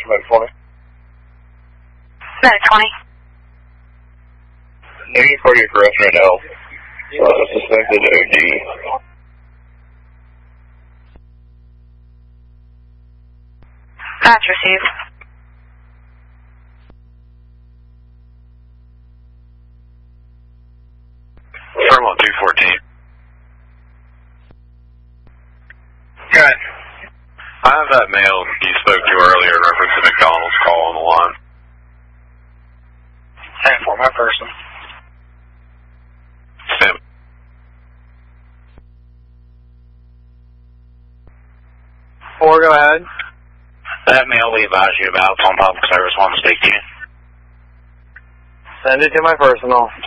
Med 20. Med 20. Negative cardiac arrest right now. Suspected OD. That's received. Firm on 214. Good. I have that male you spoke to earlier in reference to McDonald's call on the line. And for my person. Sim. 4, go ahead. That mail we advised you about on public service wants to speak to you. Send it to my personal.